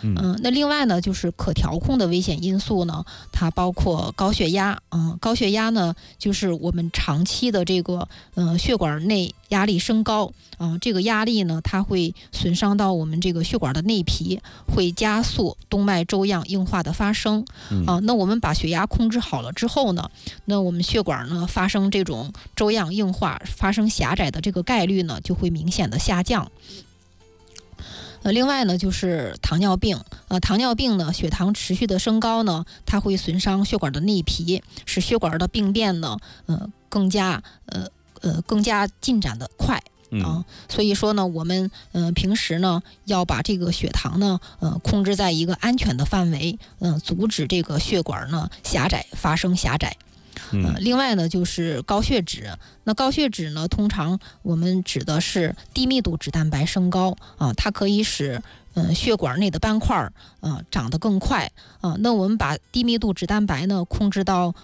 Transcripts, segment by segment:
那另外呢，就是可调控的危险因素呢，它包括高血压。高血压呢，就是我们长期的这个血管内压力升高。这个压力呢，它会损伤到我们这个血管的内皮，会加速动脉粥样硬化的发生。那我们把血压控制好了之后呢，那我们血管呢发生这种粥样硬化、发生狭窄的这个概率呢，就会明显的下降。另外呢，就是糖尿病。糖尿病呢，血糖持续的升高呢，它会损伤血管的内皮，使血管的病变呢，更加进展的快。所以说呢，我们平时呢要把这个血糖呢控制在一个安全的范围，阻止这个血管呢发生狭窄。另外呢，就是高血脂。那高血脂呢，通常我们指的是低密度脂蛋白升高它可以使血管内的斑块长得更快那我们把低密度脂蛋白呢控制到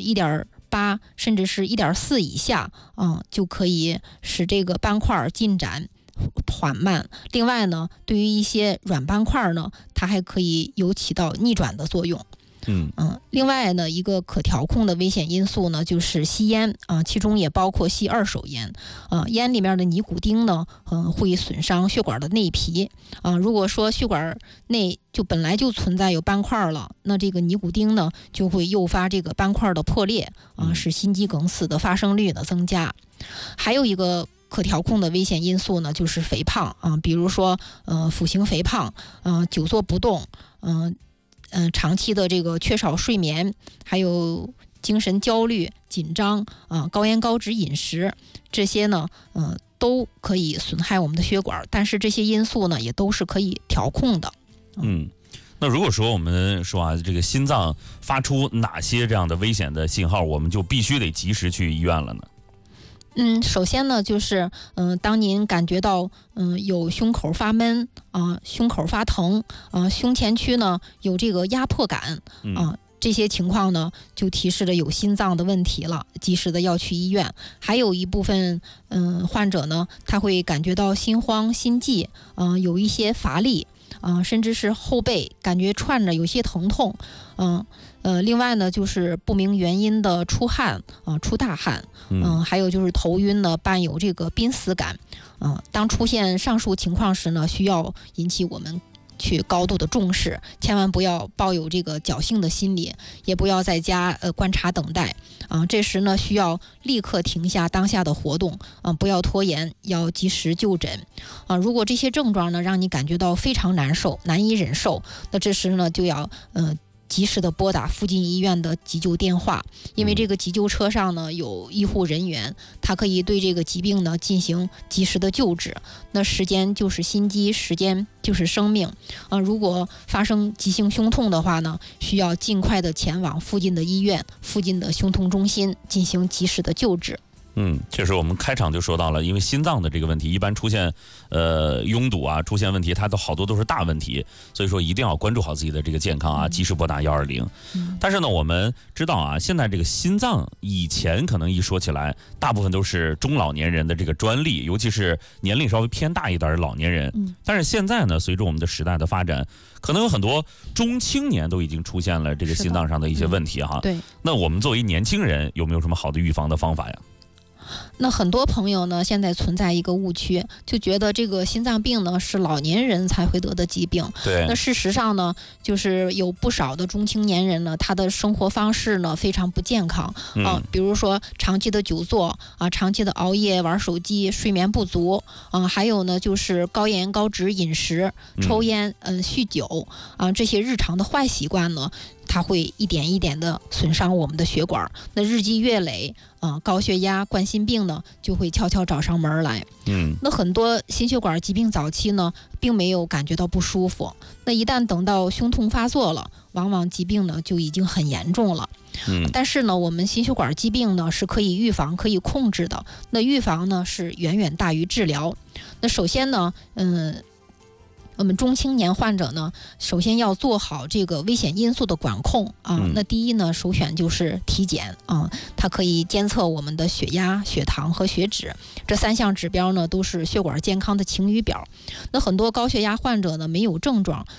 1.8甚至是1.4以下就可以使这个斑块进展缓慢。另外呢，对于一些软斑块呢，它还可以起到逆转的作用。另外呢，一个可调控的危险因素呢，就是吸烟其中也包括吸二手烟。烟里面的尼古丁呢，会损伤血管的内皮。如果说血管内就本来就存在有斑块了，那这个尼古丁呢，就会诱发这个斑块的破裂使心肌梗死的发生率的增加。还有一个可调控的危险因素呢，就是肥胖比如说腹型肥胖久坐不动长期的这个缺少睡眠，还有精神焦虑、紧张高盐高脂饮食，这些呢都可以损害我们的血管，但是这些因素呢也都是可以调控的。 那如果说我们说这个心脏发出哪些这样的危险的信号，我们就必须得及时去医院了呢？ 首先呢，就是当您感觉到有胸口发闷胸口发疼胸前区呢有这个压迫感这些情况呢就提示着有心脏的问题了，及时的要去医院。还有一部分患者呢，他会感觉到心慌、心悸有一些乏力甚至是后背感觉串着有些疼痛另外呢，就是不明原因的出汗出大汗还有就是头晕呢，伴有这个濒死感当出现上述情况时呢，需要引起我们去高度的重视，千万不要抱有这个侥幸的心理，也不要在家观察等待这时呢，需要立刻停下当下的活动不要拖延，要及时就诊如果这些症状呢让你感觉到非常难受、难以忍受，那这时呢就要及时的拨打附近医院的急救电话，因为这个急救车上呢有医护人员，他可以对这个疾病呢进行及时的救治。那时间就是心机，时间就是生命如果发生急性胸痛的话呢，需要尽快的前往附近的医院、附近的胸痛中心进行及时的救治。 确实我们开场就说到了，因为心脏的这个问题一般出现拥堵出现问题，它好多都是大问题，所以说一定要关注好自己的这个健康及时拨打120但是呢，我们知道现在这个心脏以前可能一说起来大部分都是中老年人的这个专利，尤其是年龄稍微偏大一点的老年人但是现在呢，随着我们的时代的发展，可能有很多中青年都已经出现了这个心脏上的一些问题对， 那我们作为年轻人有没有什么好的预防的方法呀？ 那很多朋友呢，现在存在一个误区，就觉得这个心脏病呢是老年人才会得的疾病。 对。 那事实上呢，就是有不少的中青年人呢，他的生活方式呢非常不健康比如说长期的久坐长期的熬夜、玩手机、睡眠不足还有呢就是高盐高脂饮食、抽烟、酗酒这些日常的坏习惯呢，它会一点一点的损伤我们的血管。那日积月累高血压、冠心病呢就会悄悄找上门来。那很多心血管疾病早期呢并没有感觉到不舒服，那一旦等到胸痛发作了，往往疾病呢就已经很严重了。但是呢，我们心血管疾病呢是可以预防、可以控制的。那预防呢是远远大于治疗。那首先呢我们中青年患者呢，首先要做好这个危险因素的管控那第一呢，首选就是体检它可以监测我们的血压、血糖和血脂，这3项指标呢都是血管健康的晴雨表。那很多高血压患者呢没有症状，